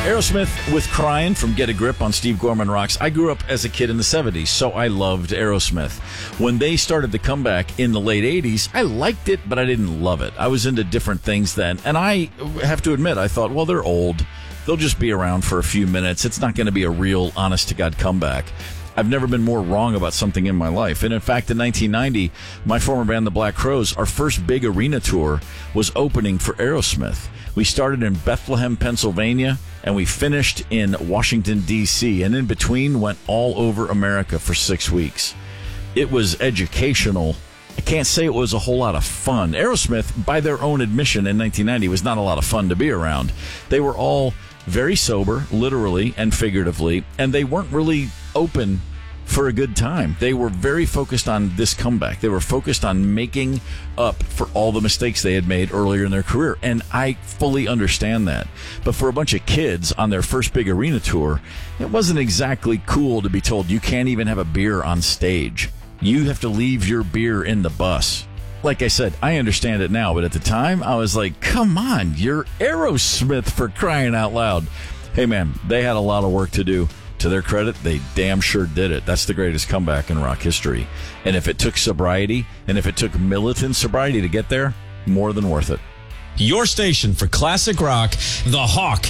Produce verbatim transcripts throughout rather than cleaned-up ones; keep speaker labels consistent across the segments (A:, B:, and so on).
A: Aerosmith with Crying from Get a Grip on Steve Gorman Rocks. I grew up as a kid in the seventies, so I loved Aerosmith. When they started to come back in the late eighties, I liked it, but I didn't love it. I was into different things then, and I have to admit, I thought, well, they're old. They'll just be around for a few minutes. It's not going to be a real, honest-to-God comeback. I've never been more wrong about something in my life. And in fact, in nineteen ninety, my former band, the Black Crowes, our first big arena tour was opening for Aerosmith. We started in Bethlehem, Pennsylvania, and we finished in Washington, D C, and in between went all over America for six weeks. It was educational. I can't say it was a whole lot of fun. Aerosmith, by their own admission in nineteen ninety, was not a lot of fun to be around. They were all very sober, literally and figuratively, and they weren't really open for a good time. They were very focused on this comeback. They were focused on making up for all the mistakes they had made earlier in their career, and I fully understand that. But for a bunch of kids on their first big arena tour, it wasn't exactly cool to be told you can't even have a beer on stage. You have to leave your beer in the bus. Like I said, I understand it now, but at the time, I was like, come on, you're Aerosmith, for crying out loud. Hey, man, they had a lot of work to do. To their credit, they damn sure did it. That's the greatest comeback in rock history. And if it took sobriety, and if it took militant sobriety to get there, more than worth it.
B: Your station for classic rock, The Hawk.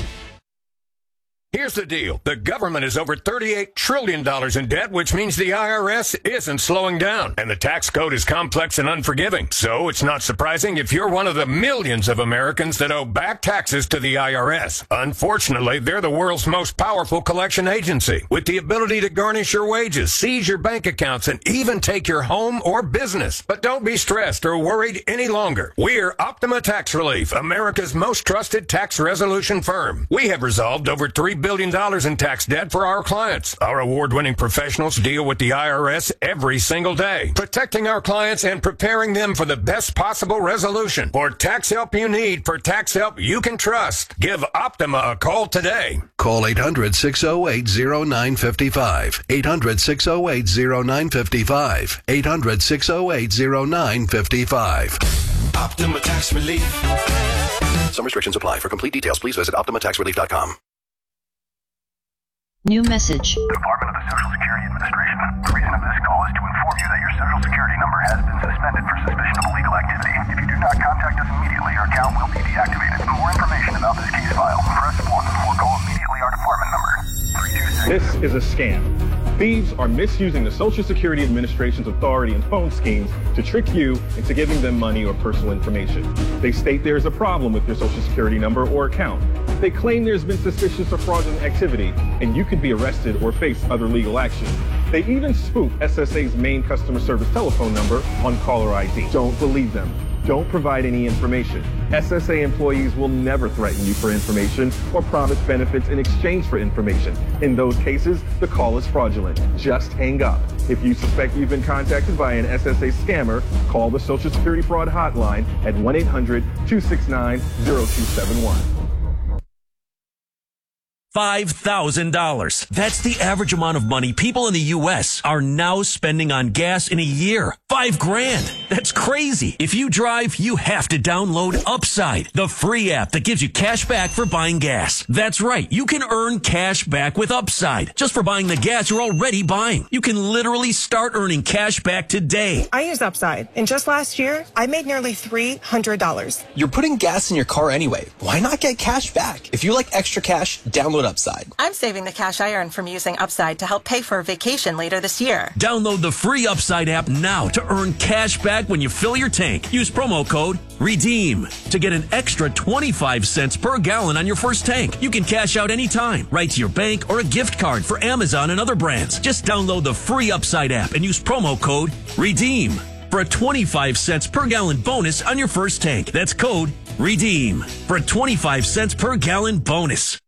C: Here's the deal. The government is over thirty-eight trillion dollars in debt, which means the I R S isn't slowing down. And the tax code is complex and unforgiving. So it's not surprising if you're one of the millions of Americans that owe back taxes to the I R S. Unfortunately, they're the world's most powerful collection agency, with the ability to garnish your wages, seize your bank accounts, and even take your home or business. But don't be stressed or worried any longer. We're Optima Tax Relief, America's most trusted tax resolution firm. We have resolved over three billion dollars in tax debt for our clients. Our award-winning professionals deal with the I R S every single day, protecting our clients and preparing them for the best possible resolution. For tax help you need, for tax help you can trust, give Optima a call today.
D: Call eight hundred, six oh eight, oh nine five five. eight hundred, six oh eight, oh nine five five. eight hundred, six oh eight, oh nine five five.
E: Optima Tax Relief.
D: Some restrictions apply. For complete details, please visit optima tax relief dot com.
F: New message.
G: Department of the Social Security Administration. The reason of this call is to inform you that your Social Security number has been suspended for suspicion of illegal activity. If you do not contact us immediately, your account will be deactivated. For more information about this case file, press one or call immediately our department number. three two six.
H: This is a scam. Thieves are misusing the Social Security Administration's authority and phone schemes to trick you into giving them money or personal information. They state there is a problem with your Social Security number or account. They claim there's been suspicious or fraudulent activity, and you could be arrested or face other legal action. They even spoof S S A's main customer service telephone number on caller I D. Don't believe them. Don't provide any information. S S A employees will never threaten you for information or promise benefits in exchange for information. In those cases, the call is fraudulent. Just hang up. If you suspect you've been contacted by an S S A scammer, call the Social Security Fraud Hotline at one eight hundred, two six nine, zero two seven one.
I: five thousand dollars. That's the average amount of money people in the U S are now spending on gas in a year. Five grand. That's crazy. If you drive, you have to download Upside, the free app that gives you cash back for buying gas. That's right. You can earn cash back with Upside just for buying the gas you're already buying. You can literally start earning cash back today.
J: I use Upside, and just last year, I made nearly three hundred dollars.
K: You're putting gas in your car anyway. Why not get cash back? If you like extra cash, download Upside.
L: I'm saving the cash I earn from using Upside to help pay for a vacation later this year.
I: Download the free Upside app now to earn cash back when you fill your tank. Use promo code REDEEM to get an extra twenty-five cents per gallon on your first tank. You can cash out anytime, right to your bank or a gift card for Amazon and other brands. Just download the free Upside app and use promo code REDEEM for a twenty-five cents per gallon bonus on your first tank. That's code REDEEM for a twenty-five cents per gallon bonus.